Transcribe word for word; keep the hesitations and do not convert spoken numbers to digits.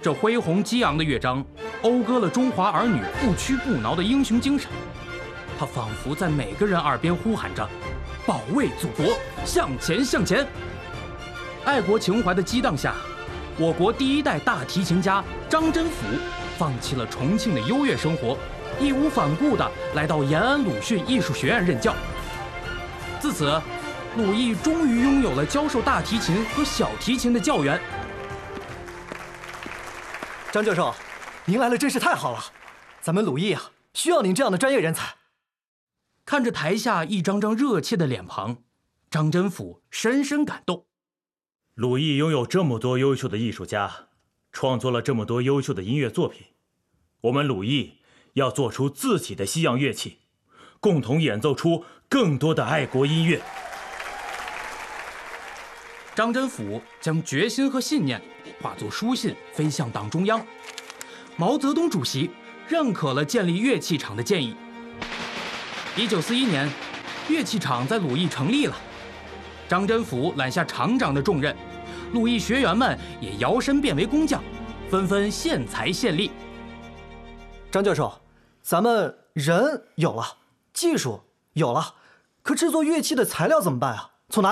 这恢宏激昂的乐章，讴歌了中华儿女不屈不挠的英雄精神。它仿佛在每个人耳边呼喊着：“保卫祖国，向前向前！”爱国情怀的激荡下，我国第一代大提琴家张真甫放弃了重庆的优越生活，义无反顾地来到延安鲁迅艺术学院任教。自此，鲁艺终于拥有了教授大提琴和小提琴的教员。 张教授，您来了真是太好了，咱们鲁艺啊，需要您这样的专业人才。 看着台下一张张热切的脸庞，张真甫深深感动。 鲁艺拥有这么多优秀的艺术家，创作了这么多优秀的音乐作品，我们鲁艺要做出自己的西洋乐器，共同演奏出更多的爱国音乐。 张真甫将决心和信念化作书信飞向党中央，毛泽东主席认可了建立乐器厂的建议。一九四一年，乐器厂在鲁艺成立了，张真甫揽下厂长的重任，鲁艺学员们也摇身变为工匠，纷纷献才献力。 张教授，咱们人有了，技术有了，可制作乐器的材料怎么办啊？